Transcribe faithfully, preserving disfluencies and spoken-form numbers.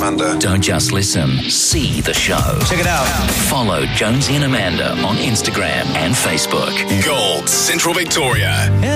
Amanda. Don't just listen, see the show. Check it out. Follow Jonesy and Amanda on Instagram and Facebook. Gold, Central Victoria.